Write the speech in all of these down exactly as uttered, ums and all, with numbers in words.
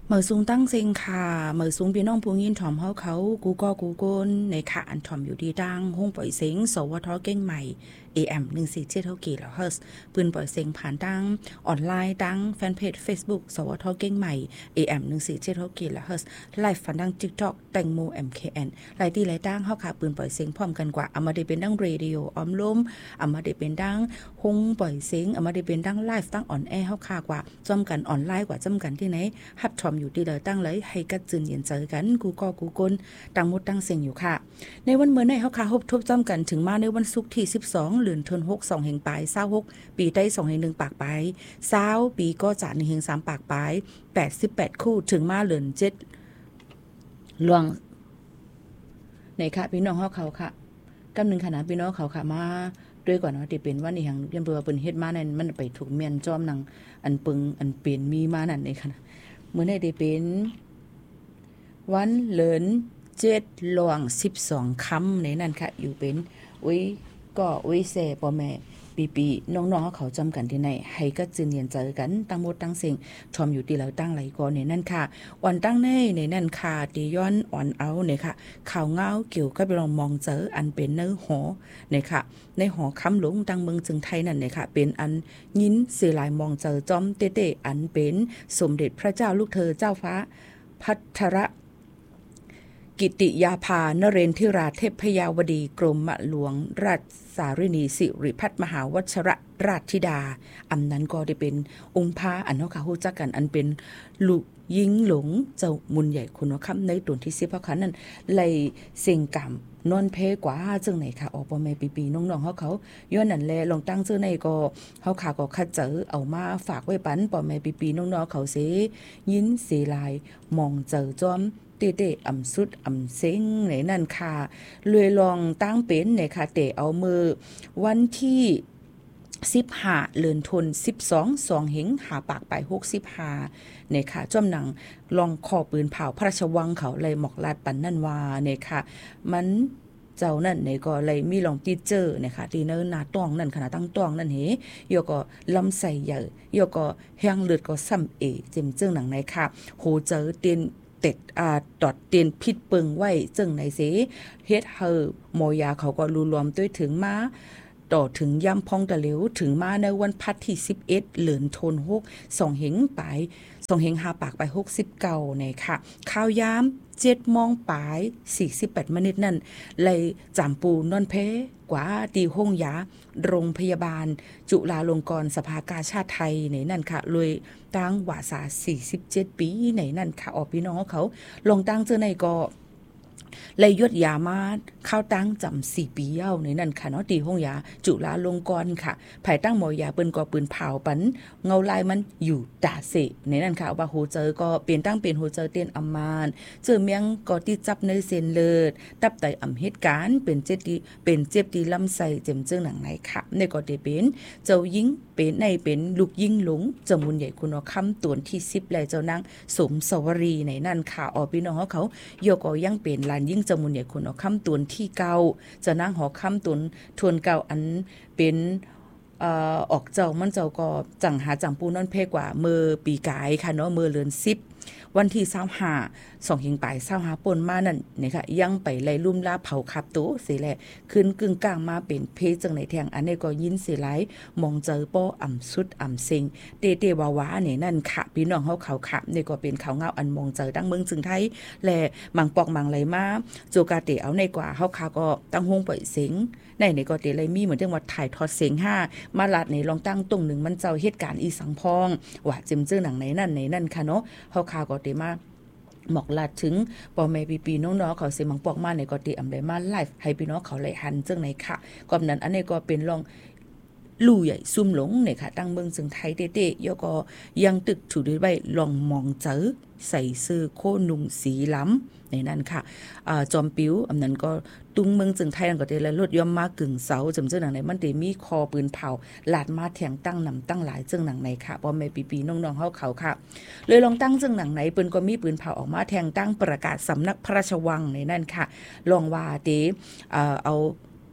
เหมอซุงตั้งเซิงค่ะเหมอซุงพี่น้องผู้ยินถ่อมเฮาเขากูก็กูก้นในค่ะอันถ่อมอยู่ดีดังห้องปล่อยเสียงสวทเก้งใหม่ เอ เอ็ม หนึ่งสี่เจ็ดเท่ากี่แล้วเฮิร์สปืนปล่อยเสียงผ่านดังออนไลน์ดังแฟนเพจ Facebook สวทเก้งใหม่ เอ เอ็ม หนึ่งสี่เจ็ดเท่ากี่แล้วเฮิร์สไลฟ์ผ่านดัง TikTok แตงโม เอ็ม เค เอ็น หลายที่หลายดังเฮาค่ะปืนปล่อยเสียงพร้อมกันกว่าเอามาได้เป็นดังเรดิโอออมลมเอามาได้เป็นดังห้องปล่อยเสียงเอามาได้เป็นดังไลฟ์ตั้งออนแอร์เฮาค่ะกว่าจอมกันออนไลน์กว่าจำกันที่ไหนฮับถ่อมอยู่ที่เลยตั้งเลยให้กัดจืนเย็นเจอกันกูก็กูกลตั้งมดตั้งเสียงอยู่ค่ะในวันเมื่อในเฮาค่ะพบทบจ้อมกันถึงมาในวันศุกร์ที่สิบสองเดือนธันวาคมสองแห่งปลายยี่สิบหกปีใต้สองแห่งหนึ่งปากปลายยี่สิบปีก็จะหนึ่งแห่งสามปากปลายแปดสิบแปดคู่ถึงมาเดือนเจ็ดหลวงในค่ะพี่น้องเฮาเขาค่ะกำนึงขนาดพี่น้องเขาค่ะมาด้วยก่อนเนาะที่เป็นว่านี่หังเรียนเบอร์เปิ้นเฮ็ดมานั่นมันไปถูกเมียนจอมนังอันปึงอันเป็นมีมานั่นในค่ะมื้อนี้ได้เป็นวันเหลินเจ็ดหลวงสิบสองค่ำในนั้นค่ะอยู่เป็นอุ้ยก็อุ้ยแซ่พ่อแม่ปีปีน้องๆเขาจำกันที่ไหนให้ก็จืนเรียนเจอกันตั้งหมดตั้งเสียงชอมอยู่ที่แล้วตั้งไหลก่อนในนั่นค่ะอ่อนตั้งในในนั่นค่ะตีย้อนอ่อนเอาเนี่ยค่ะข่าวเงาเกี่ยวกับลองมองเจออันเป็นเนื้อหอเนี่ยค่ะในหอคำหลงตั้งเมืองจึงไทยนั่นเนี่ยค่ะเป็นอันยินเสียหลายมองเจอจอมเต้ๆอันเป็นสมเด็จพระเจ้าลูกเธอเจ้าฟ้าพัทรกิติยาภานเรนทิราเทพยาวดีกรมหลวงราชสารินีสิริพัฒมหาวชรราชธิดาอำนั้นก็ได้เป็นองค์พระอันเฮาค่ะฮู้จักกันอันเป็นลูกยิงหลงเจ้ามุนใหญ่คุณว่าคำในตนที่สิบเฮาค่ะนั้นไล่เสียงกรรมนอนเพกว่าจังไหนค่ะออกบ่แม่ปีๆน้องๆเฮาเขาย้อนนั่นแลลองตั้งชื่อในก็เฮาค่ะก็คัดเจอเอามาฝากไว้ปันป่อแม่ปีๆน้องๆเขาสิยินสิหลายมองเจอจอมเตะๆอ่ำสุดอ่ำเซ็งไหนนั่นค่ะเลยลองตั้งเป็นเนี่ยค่ะเตะเอามือวันที่สิบห้าเดือนธันวาคมสิบสอง สองเหงหาปากไปหกสิบห้าเนี่ยค่ะจ้อมหนังลองคอปืนเผาพระราชวังเขาเลยหมอกลาดปันนั่นว่าเนี่ยค่ะมันเจ้านั่นเนี่ยก็เลยมีลองติดเจอเนี่ยค่ะที่เนินนาต้องนั่นขนาดตั้งต้องนั่นเหยก็ลำใส่ใหญ่ยก็แห้งเลือดก็ซ้ำเอเจ็มเจิ้งหนังไหนค่ะโหเจอเตียนเต็ดอ่าดอดเตียนพิษเปิงไว้จึงไหนเสเฮ็ดเฮอหมอยาเขาก็รูรวมด้วยถึงมาต่อถึงย่ำพองตะเหลวถึงมาในวันพัดที่สิบเอ็ดเหลือนโทนหกสองเหงไปสองเหงหาปากไปหกสิบเก้าเนี่ยค่ะข้าวยามเจ็ดโมงปลายสี่สิบแปดมินิทนั่นเลยจำปูนอนเพกว่าตีห้องยาโรงพยาบาลจุฬาลงกรณ์สภากาชาติไทยในนั่นค่ะเลยตั้งวาสาสี่สิบเจ็ดปีในนั่นค่ะออกพี่น้องเขาลงตั้งเจอในก็เลยยดยามาเข้าตั้งจำสี่ปีเย้าในนั่นค่ะเนาะตีห้องยาจุฬาลงกรณ์ค่ะภายตั้งหมอยาเปิ้นก็ปืนเผาปันเงาลายมันอยู่ตาเสในนั่นค่ะว่าโหเจอก็เปลี่ยนตั้งเป็นโหเจอเตียนอำมานเจอเมียงก็ที่จับในเส้นเลือดตับไตอำเหตุการณ์เป็นเจ็บดีเป็นเจ็บดีลำไส้เจ็มเจิ้งหนังไหนค่ะในก็ได้เป็นเจ้ายิงเป็นในเป็นลูกยิงหลงเจ้ามุนใหญ่คุณว่าคำตวนที่สิบและเจ้านางสมสวรีในนั่นค่ะออพี่น้องเขาโยก็ยังเป็นลานยิ่งเจ้ามุนใหญ่คุณเอาคำตวนที่เก่าเจ้านางหอคำตวนทวนเก่าอันเป็นเอ่อออกเจ้ามันเจ้าก็จังหาจังปูนั่นเพกว่ามือปีกายค่ะเนาะมือเลือนสิบวันที่ยี่สิบห้าสองหิงปลายยี่สิบห้าปนมานั่นนี่ค่ะยังไปไล่ลุ่มลาเผาขับโตสิแลขึ้นกึ่งกลางมาเป็นเพจังไหนแทงอันนี้ก็ยินสิหลายมองเจอป้ออ่ำสุดอ่ำเซ็งเตเตวาวาเนี่ยนั่นค่ะพี่น้องเฮาเขาค่ะนี่ก็เป็นข่าวเงาอันมองเจอดังเมืองจึงไทยและมังปอกมังไหลมาโจกาเตเอาในกว่าเฮาค่ะก็ตั้งห้องปล่อยเสียงในนี่ก็เตเลยมีเหมือนจังว่าถ่ายทอดเสียงห้ามาลาดในลองตั้งตรงหนึ่งมันเจ้าเหตุการณ์อีสังพองว่าจิมเจอหนังไหนนั่นไหนนั่นค่ะเนาะเฮาค่ะก็เตมาหมอกลาดถึงปอแม่ปีปีน้องๆเขาเสียมังปอกมาในก็ติอำได้มาไลฟ์ให้พี่น้องเขาไหลหันจังไหนค่ะก่อนนั้นอันนี้ก็เป็นลองลู่ใหญ่ซุ่มหลงเนี่ยค่ะตั้งเมืองจึงไทยเต้ๆยก็ยังตึกถูกด้วยใบลองมองเจอใส่เสื้อโคนุ่งสีล้ำในนั้นค่ะอ่าจอมปิ้วอำนั้นก็ตุงเมืองจึงไทยนั่นก็ได้ละลดย่อมมากึ่งเสาจำเจ้าหนังในมันได้มีคอปืนเผาลาดมาแทงตั้งนำตั้งหลายเจ้าหนังในค่ะปอแม่ปีปีน้องๆเฮาเขาค่ะเลยลองตั้งเจ้าหนังไหนเปิ้นก็มีปืนเผาออกมาแทงตั้งประกาศสำนักพระราชวังในนั่นค่ะลองว่าเตเอ่อเอา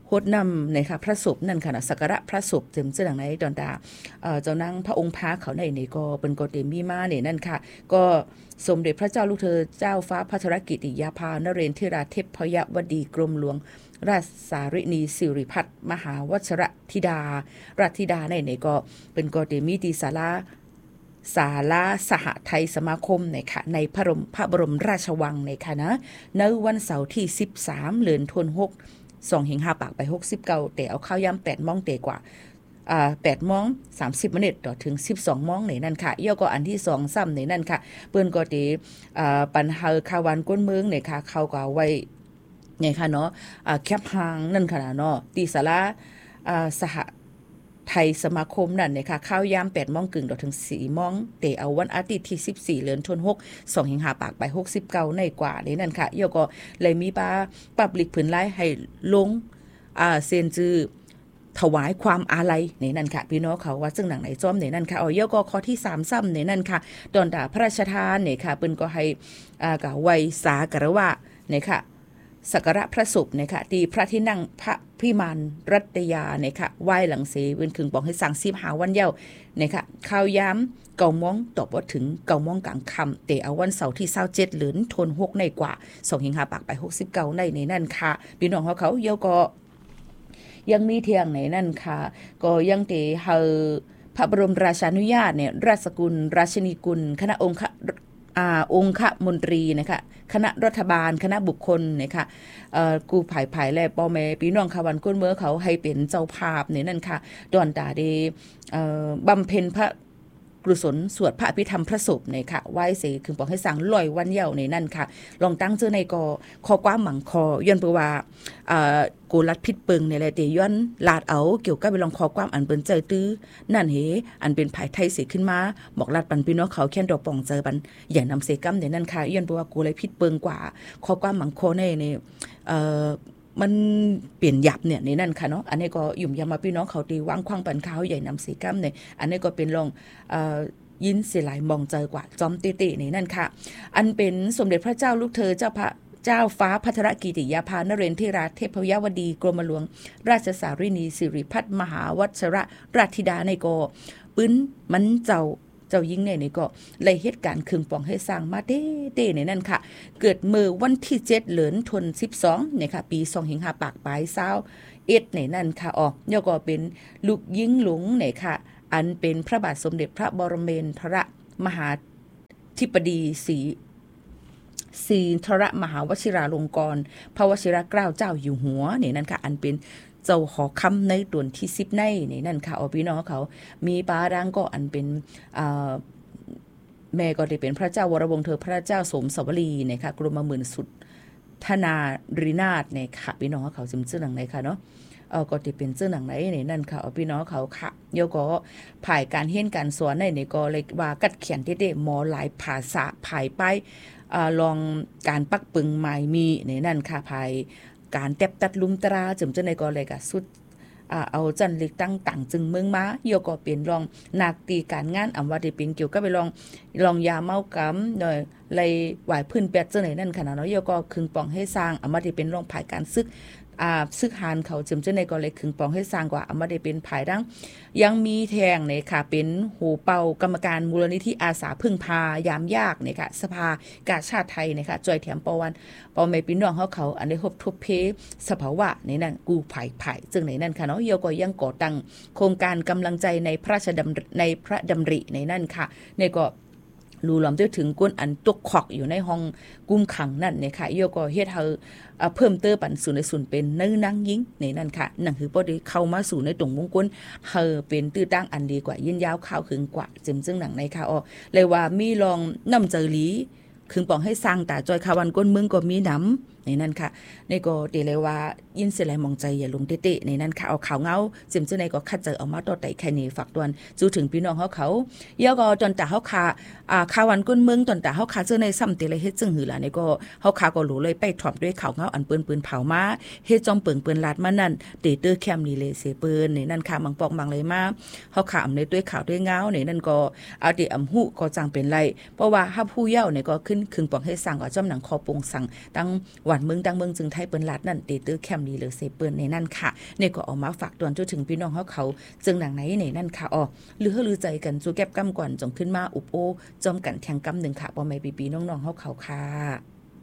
โฮดนำนะคะพระศพนั่นค่ะสักการะพระศพเต็มเจ้าหนังในดอนดาเอ่อเจ้านางพระองค์พาเขาในนี่ก็เป็นก็เตมีมาเนี่ยนั่นค่ะก็สมเด็จพระเจ้าลูกเธอเจ้าฟ้าพัชรกิติยาภานเรนทิราเทพยวดีกรมหลวงราชสารินีสิริพัฒน์มหาวัชรธิดาราชธิดาในนี่ก็เป็นก็เตมีตีศาลาศาลาสหไทยสมาคมเนี่ยค่ะในพระบรมพระบรมราชวังเนี่ยค่ะนะในวันเสาร์ที่สิบสามเดือนธันวาคมสองหิงห้าปากไปหกสิบเก้าแต่เอาข้าวยำแปดโมงเตกว่าอ่าแปดโมงสามสิบนาทีต่อถึงสิบสองโมงในนั่นค่ะย่อก็อันที่สองซ้ำในนั่นค่ะเปิ้นก็ติอ่าปันเฮาคาวันก้นเมืองเนี่ยค่ะเขาก็ไว้ไงค่ะเนาะอ่าแคปหางนั่นค่ะเนาะตีศาลาอ่าสหไทยสมาคมนั่นเนี่ยค่ะข้าวยามแปดโมงกึ่งต่อถึงสี่โมงเตเอาวันอาทิตย์ที่สิบสี่เดือนธันวาคมสองหิงห้าปากไปหกสิบเก้าในกว่านี่นั่นค่ะย่อก็เลยมีปาปับลิกผืนไล่ให้ลงอ่าเซ็นจื้อถวายความอาลัยในนั่นค่ะพี่น้องเขาว่าซึ่งหนังไหนจ้อมในนั่นค่ะเอาย่อก็ข้อที่สามซ้ำในนั่นค่ะตอนดาพระราชทานเนี่ยค่ะเปิ้นก็ให้อ่ากะไว้สากะวะเนี่ยค่ะสักการะพระศพเนี่ยค่ะที่พระที่นั่งพระพิมานรัตยาเนี่ยค่ะไหว้หลังเสเว้นคึงบอกให้สั่งสิบหาวันเย้าเนี่ยค่ะข้าวย้ำเก่ามองตอบว่าถึงเก่ามองกลางคำแต่เอาวันเสาร์ที่เศร้าเจ็ดหรือทนหกในกว่าสองหิงหาปากไปหกสิบเก้าในในนั่นค่ะพี่น้องเขาเขาเยาก็ยังมีเทียงในนั่นค่ะก็ยังเตเฮาพระบรมราชานุญาตเนี่ยราชกุลราชนีกุลคณะองค์อ่าองค์มนตรีนะคะคณะรัฐบาลคณะบุคคลนะคะเอ่อกูภายภายและป้อแม่พี่น้องค่ะวันก้นเมื่อเขาให้เป็นเจ้าภาพเนี่ยนั่นค่ะดอนตาเดเอ่อบำเพ็ญพระกุศลสวดพระอภิธรรมพระศพเนี่ยค่ะไหว้เสคือบอกให้สั่งลอยวันเย้าในนั่นค่ะลองตั้งเจอในกอคอความหมั่งคอย้อนเปว่าเอ่อกูรัดพิษเปิงในแหละเตย้อนลาดเอาเกี่ยวกับไปลองคอความอันเปิ้นใจตื้อนั่นเหอันเป็นภายไทยเสขึ้นมาบอกลาดปันพี่น้องเขาแค่นดอกป่องเจอปันอย่านำเสกัมในนั่นค่ะย้อนเปว่ากูเลยพิษเปิงกว่าคอความหมั่งคอในในเอ่อมันเปลี่ยนหยับเนี่ยในนั่นค่ะเนาะอันนี้ก็ยุ่มยามาพี่น้องเขาตีวางคว้างปันเขาใหญ่นำเสกัมเนี่ยอันนี้ก็เป็นลองเอ่อยินเสียหลายมองเจอกว่าจอมเตเตในนั่นค่ะอันเป็นสมเด็จพระเจ้าลูกเธอเจ้าพระเจ้าฟ้าพัทรกิติยาภานเรนทิราเทพยวดีกรมหลวงราชสารินีสิริพัฒน์มหาวัชรราชธิดาในกอปื้นมันเจ้าเจ้ายิ่งเนี่ยนี่ก็เลยเหตุการณ์คึงปองให้สร้างมาเต้ๆในนั่นค่ะเกิดเมื่อวันที่เจ็ดเดือนธันวาคมสิบสองเนี่ยค่ะปีสองหิงห้าปากปลายเศร้าเอ็ดในนั่นค่ะอ๋อย่อก็เป็นลูกยิ่งหลงเนี่ยค่ะอันเป็นพระบาทสมเด็จพระบรมทรมหาธิปดีศรีศรีทรมหาวชิราลงกรณ์พระวชิรเกล้าเจ้าอยู่หัวเนี่ยนั่นค่ะอันเป็นเจ้าหอคำในตวนที่สิบในนี่นั่นค่ะเอาพี่น้องเขามีปาดังก็อันเป็นอ่าแม่ก็ได้เป็นพระเจ้าวรวงศ์เธอพระเจ้าสมสวรีเนี่ยค่ะกรมหมื่นสุดธนารินาถเนี่ยค่ะพี่น้องเขาจำชื่อหนังไหนค่ะเนาะเออก็ที่เป็นชื่อหนังไหนเนี่ยนั่นค่ะเอาพี่น้องเขาค่ะโยก็ผ่ายการเฮียนการสอนในนี่ก็เลยว่ากัดเขียนเด็ดๆหมอหลายภาษาผ่ายไปอ่าลองการปักปึงหมายมีในนั่นค่ะภายการแตบตัดลุมตราจำจะในก็เลยก็สุดอ่าเอาจันเล็กตั้งต่างจึงเมืองมาโยก็เป็นลองนักตีการงานอำว่าได้เป็นเกี่ยวกับไปลองลองยาเมากำหน่อยเลยไหวพื้นแปดเจ้าไหนนั่นขนาดเนาะโยก็คึงปองให้สร้างอำว่าได้เป็นลองภายการซึกอ่าซึกหานเขาจำจะในก็เลยคึงปองให้สร้างกว่าอำว่าได้เป็นภายดังยังมีแทงเนี่ยค่ะเป็นหูเป่ากรรมการมูลนิธิอาสาพึ่งพายามยากเนี่ยค่ะสภากาชาติไทยเนี่ยค่ะจอยแถมปวันปอไม่พี่น้องเขาเขาอันได้พบทบเพสภาวะในนั่นกูภายภายจึงในนั่นค่ะเนาะโยก็ยังก่อตั้งโครงการกำลังใจในพระราชดำในพระดำริในนั่นค่ะในก็รู้ล้อมด้วยถึงก้นอันตกขอกอยู่ในห้องกุมขังนั่นเนี่ยค่ะโยก็เฮ็ดเฮาเพิ่มเติมปันสู่ในส่วนเป็นเนื้อนางยิงในนั่นค่ะนั่นคือพอดีเข้ามาสู่ในตรงวงกลเฮาเป็นตื้อตั้งอันดีกว่ายินยาวข้าวขึงกว่าจึงซึ่งหนังในค่ะอ๋อเลยว่ามีลองนำเจอหลีคึงปองให้สร้างตาจอยคาวันก้นเมืองก็มีน้ำในนั้นค่ะในก็เดเลยว่ายินเสียไหลมองใจอย่าลงเตะๆในนั้นค่ะเอาข่าวเงาเจิมเจ้าในก็คัดเจอเอามาต่อไต่แค่นี้ฝากดวนจูถึงพี่น้องเขาเขาเยาก็จนแต่เขาขาอ่าคาวันก้นเมืองจนแต่เขาขาเจ้าในซ้ำเตเลยเฮ็ดจึงหือล่ะในก็เขาขาก็หลูเลยไปถอมด้วยข่าวเงาอันปืนปืนเผามาเฮ็ดจอมเปิงปืนลาดมานั่นเตเตอร์แคมนี่เลยเสปืนในนั้นค่ะบางปอกบางเลยมาเขาขาอำในด้วยข่าวด้วยเงาในนั้นก็เอาดิอำหูก็จังเป็นไรเพราะว่าถ้าผู้เย้าเนี่ยก็ขึ้นคึงปองให้สั่งก็จอมหนังคอปงสั่งตั้งววันเมืองดังเมืองจึงไทยเปิ้นลัดนั่นเตตื้อแคมป์นี้หรือเสเปิ้นในนั่นค่ะเนี่ยก็ออกมาฝากตอนจนถึงพี่น้องเฮาเขาจึงหนังไหนในนั่นค่ะอ๋อหรือเฮาลือใจกันจูแก็บกำก่อนจงขึ้นมาอุบโอจอมกันแทงกำหนึ่งค่ะบ่แม่ปีๆน้องๆเฮาเขาค่ะ